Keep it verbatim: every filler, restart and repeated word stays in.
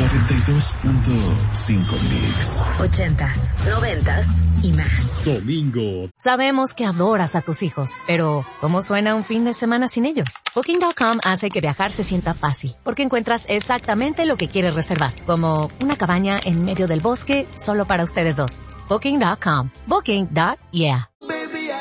noventa y dos punto cinco Mix. Ochentas, noventas y más. Domingo. Sabemos que adoras a tus hijos, pero ¿cómo suena un fin de semana sin ellos? Booking punto com hace que viajar se sienta fácil, porque encuentras exactamente lo que quieres reservar, como una cabaña en medio del bosque solo para ustedes dos. Booking punto com. Booking. Yeah.